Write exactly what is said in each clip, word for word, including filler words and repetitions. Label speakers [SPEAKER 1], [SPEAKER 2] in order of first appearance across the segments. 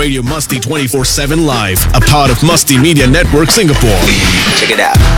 [SPEAKER 1] Radio Musty twenty-four seven Live, a part of Musty Media Network Singapore.
[SPEAKER 2] Check it out.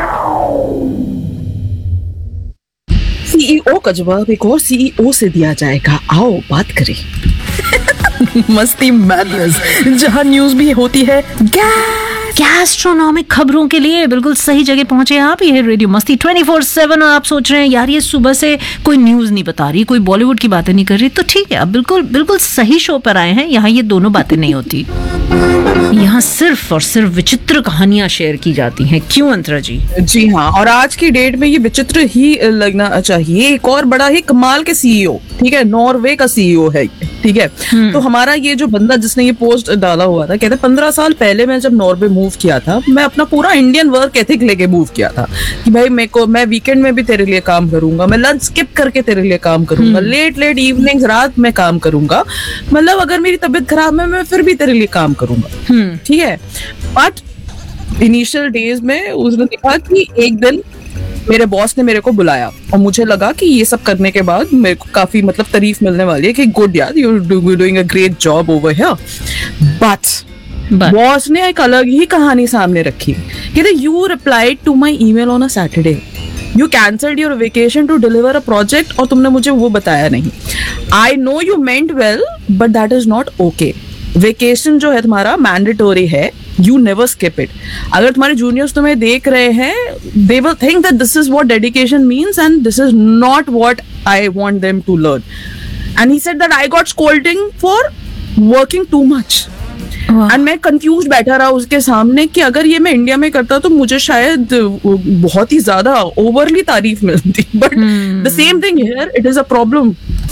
[SPEAKER 3] CEO का जवाब एक और CEO से दिया जाएगा, आओ बात करें। मस्ती मैडनेस, जहां न्यूज भी होती है
[SPEAKER 4] गैस्ट्रोनॉमिक खबरों के लिए बिल्कुल सही जगह पहुंचे आप। ये है रेडियो मस्ती ट्वेंटी फोर सेवन और आप सोच रहे हैं यार ये सुबह से कोई न्यूज नहीं बता रही, कोई बॉलीवुड की बातें नहीं कर रही, तो ठीक है, आप बिल्कुल बिल्कुल सही शो पर आए हैं। यहाँ ये दोनों बातें नहीं होती, यहाँ सिर्फ और सिर्फ विचित्र कहानियां शेयर की जाती हैं। क्यों अंतरा जी?
[SPEAKER 3] जी हाँ, और आज की डेट में ये विचित्र ही लगना चाहिए। एक और बड़ा ही कमाल के सीईओ, ठीक है, नॉर्वे का सीईओ है, ठीक है। तो हमारा ये जो बंदा जिसने ये पोस्ट डाला हुआ था, कहते पंद्रह साल पहले मैं जब नॉर्वे मूव किया था, मैं अपना पूरा इंडियन वर्क एथिक लेके मूव किया था कि भाई मेरे को, मैं वीकेंड में भी तेरे लिए काम करूंगा, मैं लंच स्किप करके तेरे लिए काम करूंगा, लेट लेट इवनिंग्स रात में काम करूंगा, मतलब अगर मेरी तबीयत खराब है मैं फिर भी तेरे लिए काम करूंगा, ठीक है। बट इनिशियल डेज में उसने देखा कि एक दिन मेरे बॉस ने मेरे को बुलाया और मुझे लगा कि ये सब करने के बाद मेरे को काफी मतलब तारीफ मिलने वाली है कि गुड यार, you are doing a great job over here. But boss ने एक अलग ही कहानी सामने रखी। कहते you replied to my email on a Saturday, you cancelled your vacation to deliver a project और तुमने मुझे वो बताया नहीं। I know you meant well but that is not okay. Vacation जो है तुम्हारा मैंडेटोरी है, यू नेवर स्किप इट। अगर तुम्हारे जूनियर्स तुम्हें देख रहे हैं, they will think that this is what dedication means and this is not what I want them to learn. And he said that I got scolding for working too much. And मैं confuse बैठा रहा उसके सामने कि अगर ये मैं India में करता तो मुझे शायद बहुत ही ज्यादा ओवरली तारीफ मिलती, but the same thing here, it is a problem.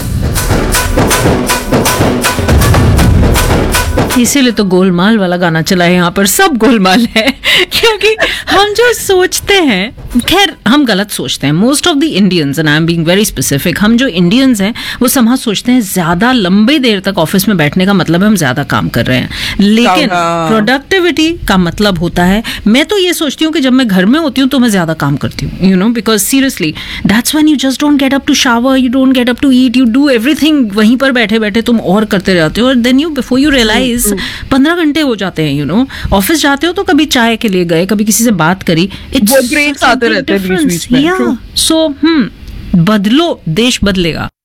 [SPEAKER 4] इसीलिए तो गोलमाल वाला गाना चला है यहाँ पर, सब गोलमाल है क्योंकि हम जो सोचते हैं, खैर हम गलत सोचते हैं। Most of the Indians, and I am being very specific, हम जो इंडियंस हैं वो समझ सोचते हैं ज्यादा लंबी देर तक ऑफिस में बैठने का मतलब है हम ज्यादा काम कर रहे हैं, लेकिन प्रोडक्टिविटी का मतलब होता है, मैं तो ये सोचती हूँ कि जब मैं घर में होती हूँ तो मैं ज्यादा काम करती हूँ, you know, because seriously that's when you just don't get up to shower, you don't get up to eat, you do everything, वहीं पर बैठे बैठे तुम और करते जाते हो, और then you before you realise पंद्रह घंटे हो जाते हैं। यू नो, ऑफिस जाते हो तो कभी चाय के लिए गए, कभी किसी से बात करी,
[SPEAKER 3] इट्स आते रहते हैं बीच बीच में।
[SPEAKER 4] सो हम्म बदलो, देश बदलेगा।